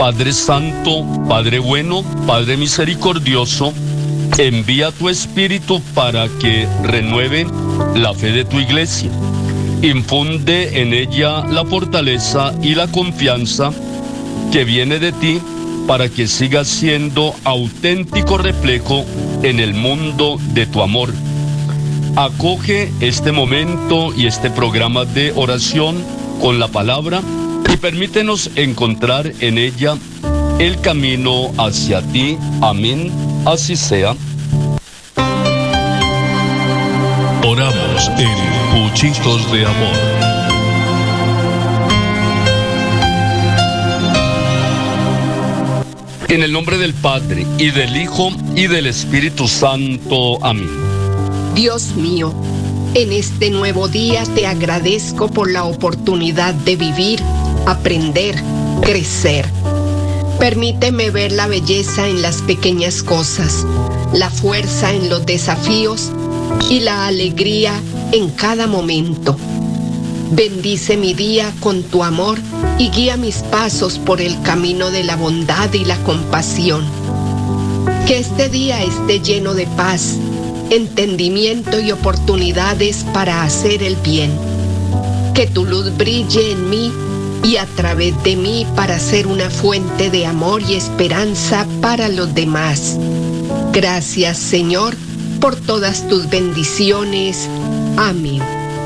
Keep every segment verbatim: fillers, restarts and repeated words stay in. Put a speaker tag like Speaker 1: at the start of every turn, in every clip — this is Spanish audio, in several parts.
Speaker 1: Padre Santo, Padre bueno, Padre misericordioso, envía tu Espíritu para que renueve la fe de tu iglesia. Infunde en ella la fortaleza y la confianza que viene de ti para que siga siendo auténtico reflejo en el mundo de tu amor. Acoge este momento y este programa de oración con la palabra y permítenos encontrar en ella el camino hacia ti. Amén. Así sea.
Speaker 2: Oramos en Puchitos de Amor.
Speaker 1: En el nombre del Padre, y del Hijo, y del Espíritu Santo. Amén.
Speaker 3: Dios mío, en este nuevo día te agradezco por la oportunidad de vivir, aprender, crecer. Permíteme ver la belleza en las pequeñas cosas, la fuerza en los desafíos y la alegría en cada momento. Bendice mi día con tu amor y guía mis pasos por el camino de la bondad y la compasión. Que este día esté lleno de paz, entendimiento y oportunidades para hacer el bien. Que tu luz brille en mí y a través de mí para ser una fuente de amor y esperanza para los demás. Gracias, Señor, por todas tus bendiciones. Amén.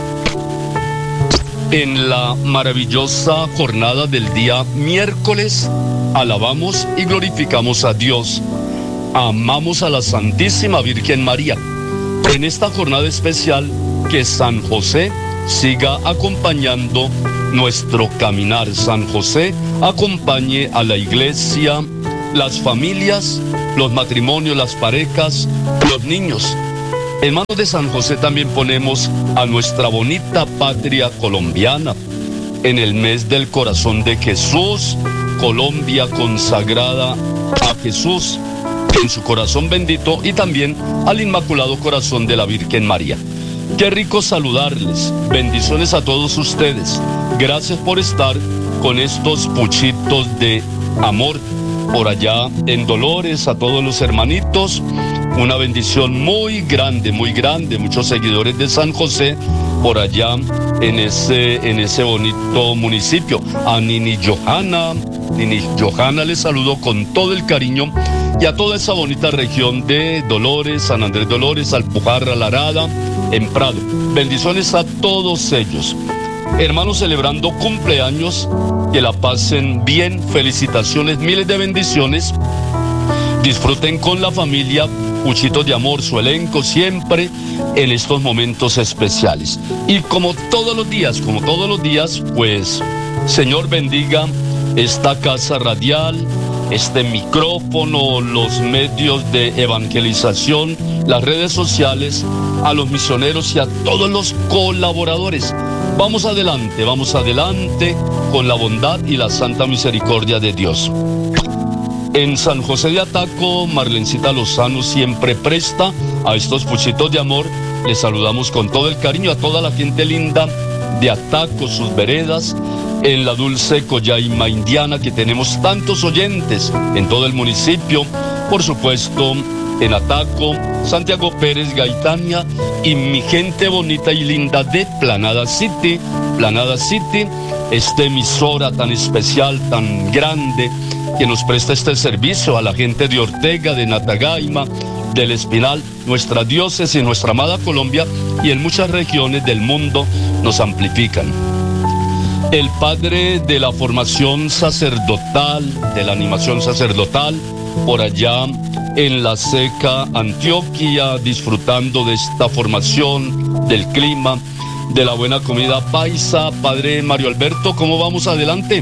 Speaker 1: En la maravillosa jornada del día miércoles, alabamos y glorificamos a Dios. Amamos a la Santísima Virgen María. En esta jornada especial, que San José siga acompañando nuestro caminar. San José acompañe a la iglesia, las familias, los matrimonios, las parejas, los niños. En manos de San José también ponemos a nuestra bonita patria colombiana. En el mes del corazón de Jesús, Colombia consagrada a Jesús en su corazón bendito y también al Inmaculado Corazón de la Virgen María. Qué rico saludarles. Bendiciones a todos ustedes. Gracias por estar con estos puchitos de amor. Por allá en Dolores, a todos los hermanitos, una bendición muy grande, muy grande, muchos seguidores de San José por allá en ese, en ese bonito municipio. A Nini Johanna, Nini Johanna les saludo con todo el cariño y a toda esa bonita región de Dolores, San Andrés Dolores, Alpujarra, La Arada, en Prado. Bendiciones a todos ellos. Hermanos celebrando cumpleaños, que la pasen bien, felicitaciones, miles de bendiciones. Disfruten con la familia, Puchitos de Amor, su elenco siempre en estos momentos especiales. Y como todos los días, como todos los días, pues, Señor bendiga esta casa radial, este micrófono, los medios de evangelización, las redes sociales, a los misioneros y a todos los colaboradores. Vamos adelante, vamos adelante con la bondad y la santa misericordia de Dios. En San José de Ataco, Marlencita Lozano siempre presta a estos puchitos de amor. Les saludamos con todo el cariño a toda la gente linda de Ataco, sus veredas, en la dulce Collaima Indiana, que tenemos tantos oyentes en todo el municipio, por supuesto en Ataco, Santiago Pérez, Gaitania y mi gente bonita y linda de Planada City, Planada City, esta emisora tan especial, tan grande, que nos presta este servicio a la gente de Ortega, de Natagaima, del Espinal, nuestra diócesis, nuestra amada Colombia y en muchas regiones del mundo nos amplifican. El padre de la formación sacerdotal, de la animación sacerdotal, por allá en la seca Antioquia, disfrutando de esta formación, del clima, de la buena comida paisa. Padre Mario Alberto, ¿cómo vamos adelante?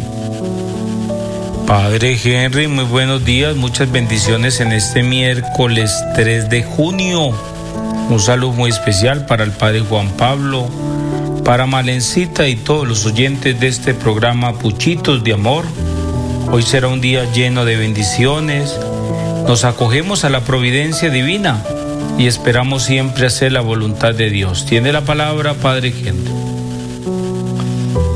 Speaker 4: Padre Henry, muy buenos días, muchas bendiciones en este miércoles tres de junio. Un saludo muy especial para el Padre Juan Pablo, para Malencita y todos los oyentes de este programa Puchitos de Amor. Hoy será un día lleno de bendiciones. Nos acogemos a la providencia divina y esperamos siempre hacer la voluntad de Dios. Tiene la palabra Padre Henry.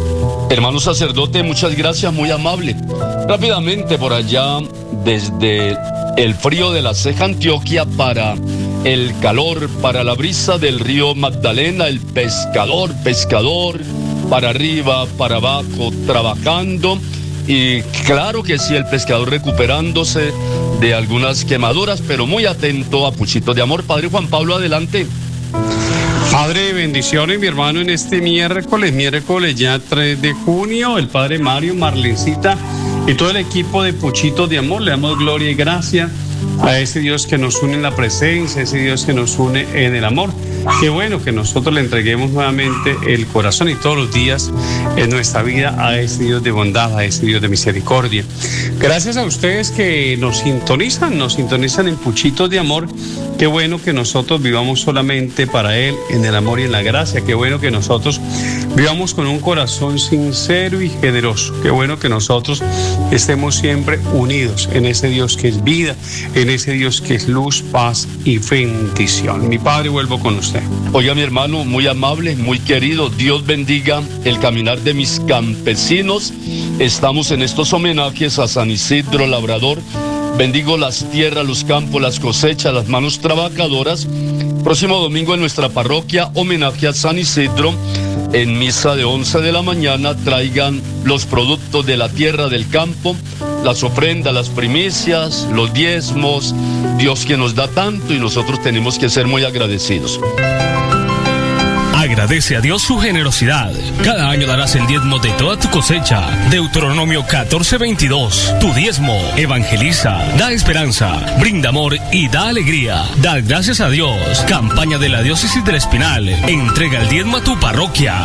Speaker 1: Hermano sacerdote, muchas gracias, muy amable. Rápidamente por allá, desde el frío de la ceja Antioquia para el calor, para la brisa del río Magdalena, el pescador, pescador, para arriba, para abajo, trabajando. Y claro que sí, el pescador recuperándose de algunas quemaduras, pero muy atento a Puchitos de Amor. Padre Juan Pablo, adelante.
Speaker 5: Padre, bendiciones, mi hermano, en este miércoles, miércoles ya tres de junio, el Padre Mario, Marlencita y todo el equipo de Puchitos de Amor, le damos gloria y gracia a ese Dios que nos une en la presencia, ese Dios que nos une en el amor. Qué bueno que nosotros le entreguemos nuevamente el corazón y todos los días en nuestra vida a ese Dios de bondad, a ese Dios de misericordia. Gracias a ustedes que nos sintonizan, nos sintonizan en Puchitos de Amor. Qué bueno que nosotros vivamos solamente para Él, en el amor y en la gracia. Qué bueno que nosotros vivamos con un corazón sincero y generoso. Qué bueno que nosotros estemos siempre unidos en ese Dios que es vida, en ese Dios que es luz, paz y bendición. Mi Padre, vuelvo con usted.
Speaker 1: Oiga, mi hermano, muy amable, muy querido, Dios bendiga el caminar de mis campesinos. Estamos en estos homenajes a San Isidro Labrador. Bendigo las tierras, los campos, las cosechas, las manos trabajadoras. Próximo domingo en nuestra parroquia, homenaje a San Isidro. En misa de once de la mañana traigan los productos de la tierra, del campo, las ofrendas, las primicias, los diezmos. Dios que nos da tanto y nosotros tenemos que ser muy agradecidos.
Speaker 6: Agradece a Dios su generosidad. Cada año darás el diezmo de toda tu cosecha. Deuteronomio catorce veintidós. Tu diezmo evangeliza, da esperanza, brinda amor y da alegría. Dad gracias a Dios. Campaña de la Diócesis del Espinal. Entrega el diezmo a tu parroquia.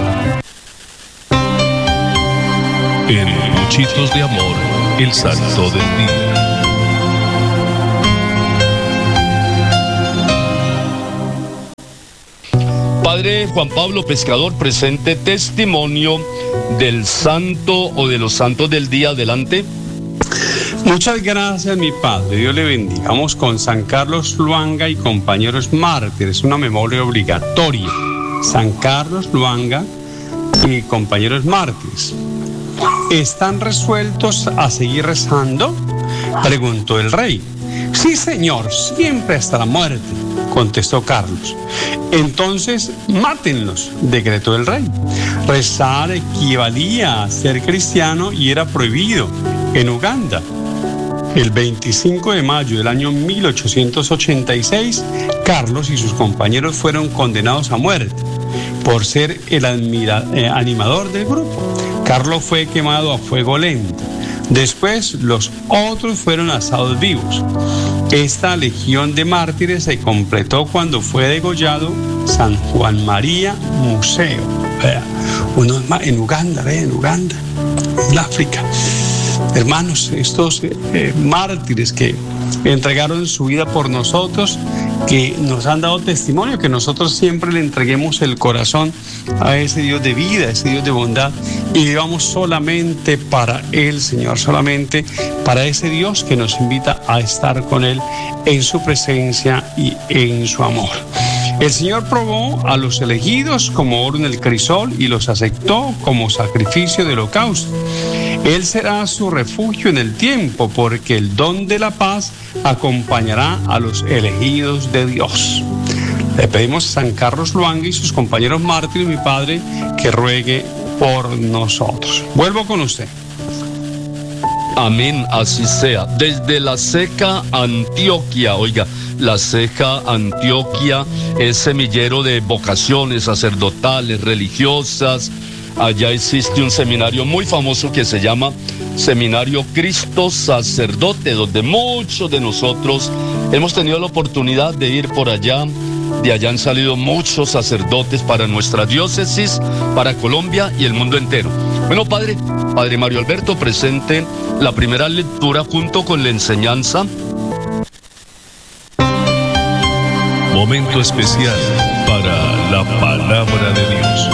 Speaker 2: En Puchitos de Amor, el santo del día.
Speaker 1: Padre Juan Pablo, pescador, presente testimonio del santo o de los santos del día. Adelante.
Speaker 5: Muchas gracias, mi Padre. Dios le bendiga. Vamos con San Carlos Luanga y compañeros mártires, una memoria obligatoria. San Carlos Luanga y compañeros mártires. ¿Están resueltos a seguir rezando?, preguntó el rey. Sí, señor, siempre hasta la muerte, contestó Carlos. Entonces, mátenlos, decretó el rey. Rezar equivalía a ser cristiano y era prohibido en Uganda. El veinticinco de mayo del año mil ochocientos ochenta y seis, Carlos y sus compañeros fueron condenados a muerte por ser el admira, eh, animador del grupo. Carlos fue quemado a fuego lento. Después, los otros fueron asados vivos. Esta legión de mártires se completó cuando fue degollado San Juan María Museo. Vea, uno en Uganda, ve, en Uganda, en África. Hermanos, estos eh, mártires que entregaron su vida por nosotros, que nos han dado testimonio, que nosotros siempre le entreguemos el corazón a ese Dios de vida, a ese Dios de bondad, y vivamos solamente para Él, Señor, solamente para ese Dios que nos invita a estar con Él en su presencia y en su amor. El Señor probó a los elegidos como oro en el crisol y los aceptó como sacrificio de holocausto. Él será su refugio en el tiempo, porque el don de la paz acompañará a los elegidos de Dios. Le pedimos a San Carlos Luanga y sus compañeros mártires, mi Padre, que ruegue por nosotros. Vuelvo con usted.
Speaker 1: Amén, así sea. Desde la ceja Antioquia, oiga, la ceja Antioquia es semillero de vocaciones sacerdotales, religiosas. Allá existe un seminario muy famoso que se llama Seminario Cristo Sacerdote, donde muchos de nosotros hemos tenido la oportunidad de ir por allá. De allá han salido muchos sacerdotes para nuestra diócesis, para Colombia y el mundo entero. Bueno, Padre, Padre Mario Alberto, presente la primera lectura junto con la enseñanza.
Speaker 2: Momento especial para la palabra de Dios.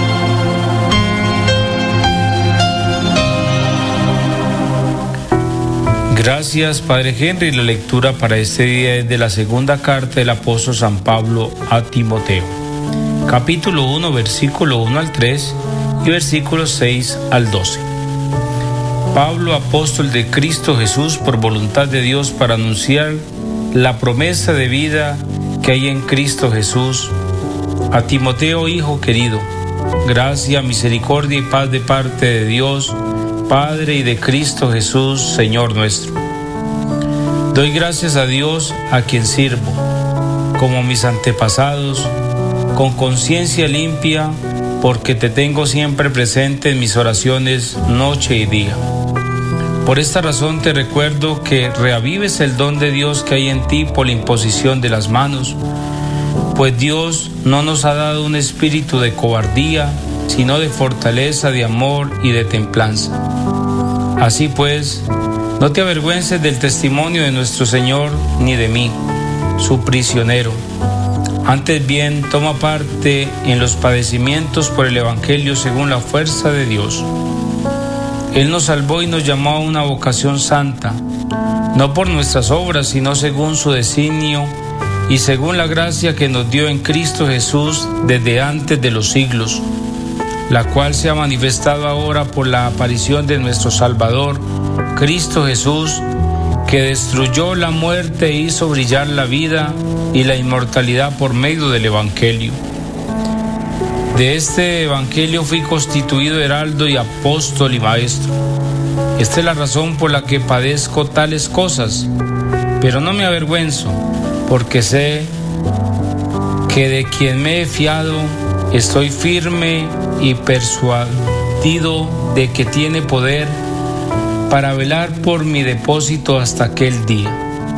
Speaker 4: Gracias, Padre Henry. La lectura para este día es de la segunda carta del apóstol San Pablo a Timoteo. Capítulo uno, versículo uno al tres, y versículos seis al doce. Pablo, apóstol de Cristo Jesús, por voluntad de Dios, para anunciar la promesa de vida que hay en Cristo Jesús. A Timoteo, hijo querido, gracia, misericordia y paz de parte de Dios, Padre, y de Cristo Jesús, Señor nuestro. Doy gracias a Dios, a quien sirvo, como mis antepasados, con conciencia limpia, porque te tengo siempre presente en mis oraciones noche y día. Por esta razón te recuerdo que reavives el don de Dios que hay en ti por la imposición de las manos, pues Dios no nos ha dado un espíritu de cobardía, sino de fortaleza, de amor y de templanza. Así pues, no te avergüences del testimonio de nuestro Señor ni de mí, su prisionero. Antes bien, toma parte en los padecimientos por el Evangelio según la fuerza de Dios. Él nos salvó y nos llamó a una vocación santa, no por nuestras obras, sino según su designio y según la gracia que nos dio en Cristo Jesús desde antes de los siglos, la cual se ha manifestado ahora por la aparición de nuestro Salvador, Cristo Jesús, que destruyó la muerte e hizo brillar la vida y la inmortalidad por medio del Evangelio. De este Evangelio fui constituido heraldo y apóstol y maestro. Esta es la razón por la que padezco tales cosas, pero no me avergüenzo, porque sé que de quien me he fiado estoy firme y persuadido de que tiene poder para velar por mi depósito hasta aquel día.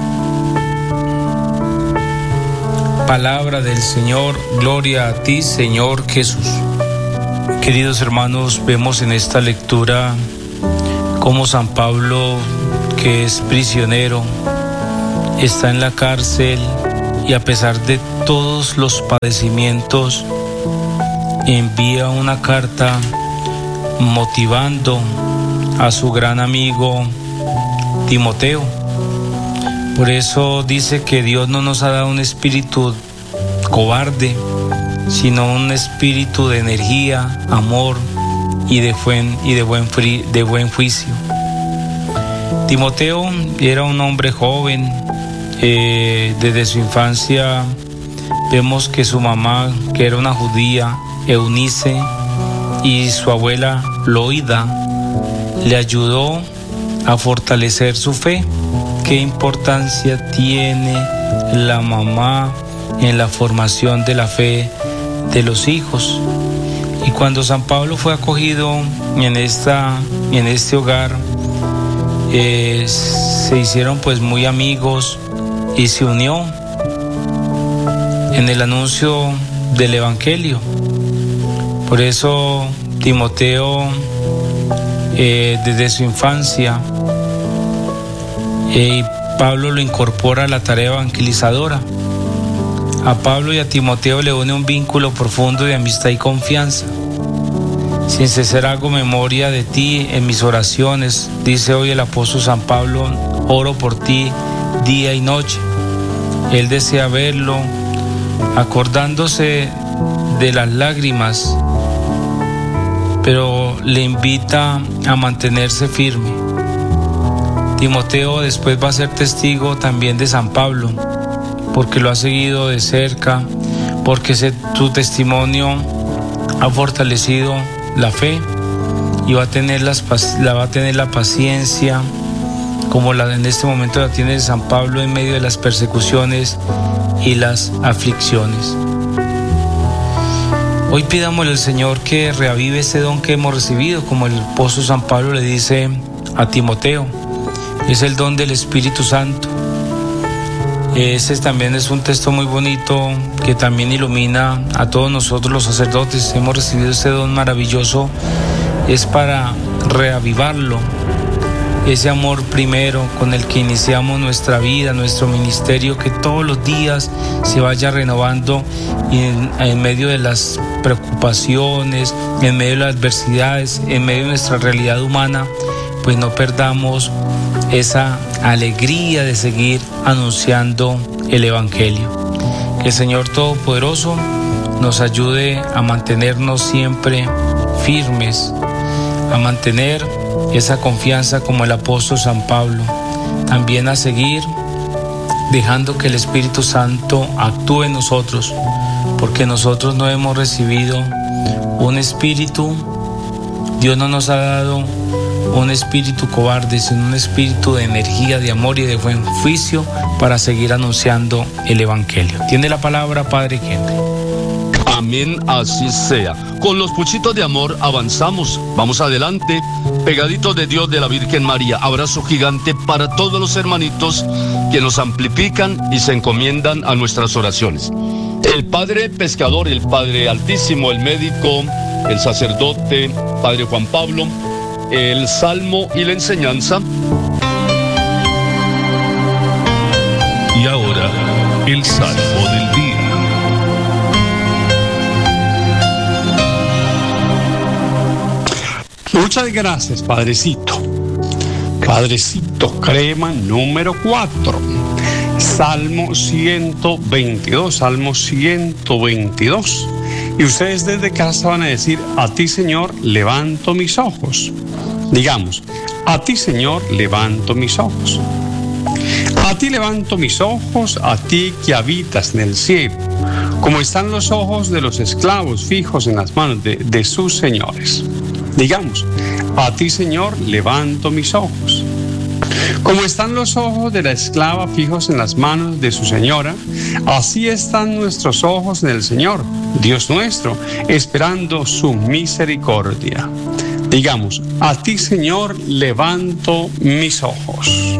Speaker 4: Palabra del Señor, gloria a ti, Señor Jesús. Queridos hermanos, vemos en esta lectura cómo San Pablo, que es prisionero, está en la cárcel y a pesar de todos los padecimientos, envía una carta motivando a su gran amigo Timoteo. Por eso dice que Dios no nos ha dado un espíritu cobarde, sino un espíritu de energía, amor y de buen, y de buen, de buen juicio. Timoteo era un hombre joven. Eh, desde su infancia vemos que su mamá, que era una judía, Eunice, y su abuela Loida, le ayudó a fortalecer su fe. ¿Qué importancia tiene la mamá en la formación de la fe de los hijos? Y cuando San Pablo fue acogido en, esta, en este hogar, eh, se hicieron pues muy amigos y se unió en el anuncio del Evangelio. Por eso Timoteo, eh, desde su infancia, eh, Pablo lo incorpora a la tarea evangelizadora. A Pablo y a Timoteo le une un vínculo profundo de amistad y confianza. Sin cesar hago memoria de ti en mis oraciones, dice hoy el apóstol San Pablo, oro por ti día y noche. Él desea verlo, acordándose de las lágrimas, pero le invita a mantenerse firme. Timoteo después va a ser testigo también de San Pablo, porque lo ha seguido de cerca, porque se, su testimonio ha fortalecido la fe y va a tener, las, la, va a tener la paciencia, como la, en este momento la tiene San Pablo en medio de las persecuciones y las aflicciones. Hoy pidámosle al Señor que reavive ese don que hemos recibido, como el apóstol San Pablo le dice a Timoteo. Es el don del Espíritu Santo. Ese también es un texto muy bonito que también ilumina a todos nosotros los sacerdotes. Hemos recibido ese don maravilloso, es para reavivarlo. Ese amor primero con el que iniciamos nuestra vida, nuestro ministerio, que todos los días se vaya renovando en, en medio de las preocupaciones, en medio de las adversidades, en medio de nuestra realidad humana, pues no perdamos esa alegría de seguir anunciando el Evangelio. Que el Señor Todopoderoso nos ayude a mantenernos siempre firmes, a mantener esa confianza como el apóstol San Pablo, también a seguir dejando que el Espíritu Santo actúe en nosotros, porque nosotros no hemos recibido un espíritu, Dios no nos ha dado un espíritu cobarde, sino un espíritu de energía, de amor y de buen juicio para seguir anunciando el Evangelio. Tiene la palabra Padre Henry.
Speaker 1: Amén, así sea. Con los puchitos de amor avanzamos, vamos adelante, pegaditos de Dios, de la Virgen María. Abrazo gigante para todos los hermanitos que nos amplifican y se encomiendan a nuestras oraciones. El Padre Pescador, el Padre Altísimo, el médico, el sacerdote, Padre Juan Pablo, el Salmo y la enseñanza.
Speaker 2: Y ahora, el Salmo del Día.
Speaker 5: Muchas gracias, Padrecito. Padrecito, crema número cuatro. Salmo ciento veintidós, Salmo ciento veintidós. Y ustedes desde casa van a decir: a ti, Señor, levanto mis ojos. Digamos: a ti, Señor, levanto mis ojos. A ti levanto mis ojos, a ti que habitas en el cielo, como están los ojos de los esclavos fijos en las manos de, de sus señores. Digamos: a ti, Señor, levanto mis ojos. Como están los ojos de la esclava fijos en las manos de su señora, así están nuestros ojos en el Señor, Dios nuestro, esperando su misericordia. Digamos: a ti, Señor, levanto mis ojos.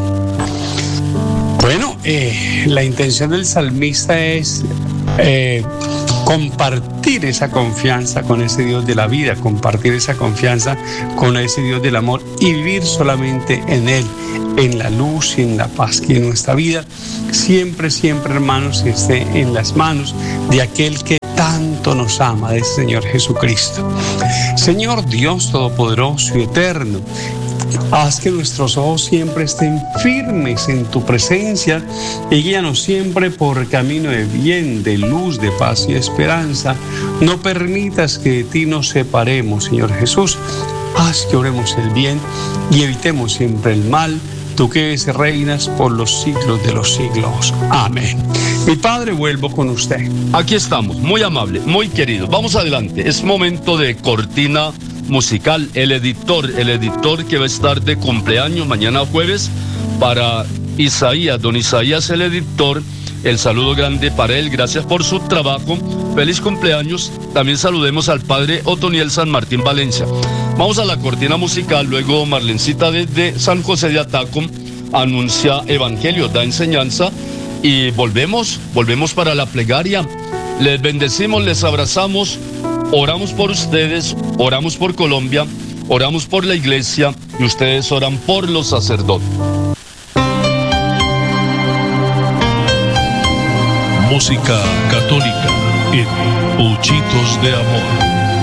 Speaker 5: Bueno, eh, la intención del salmista es eh, compartir esa confianza con ese Dios de la vida, compartir esa confianza con ese Dios del amor y vivir solamente en Él, en la luz y en la paz, que nuestra vida siempre, siempre, hermanos, esté en las manos de aquel que tanto nos ama, de ese Señor Jesucristo. Señor Dios Todopoderoso y Eterno, haz que nuestros ojos siempre estén firmes en tu presencia y guíanos siempre por camino de bien, de luz, de paz y esperanza. No permitas que de ti nos separemos, Señor Jesús. Haz que oremos el bien y evitemos siempre el mal, tú que reinas por los siglos de los siglos. Amén. Mi Padre, vuelvo con usted.
Speaker 1: Aquí estamos, muy amable, muy querido. Vamos adelante, es momento de cortina musical. El editor, el editor que va a estar de cumpleaños mañana jueves, para Isaías, don Isaías el editor, el saludo grande para él, gracias por su trabajo, feliz cumpleaños. También saludemos al padre Otoniel San Martín Valencia. Vamos a la cortina musical, luego Marlencita desde San José de Ataco anuncia evangelio, da enseñanza y volvemos, volvemos para la plegaria. Les bendecimos, les abrazamos. Oramos por ustedes, oramos por Colombia, oramos por la iglesia y ustedes oran por los sacerdotes.
Speaker 2: Música católica en Puchitos de Amor.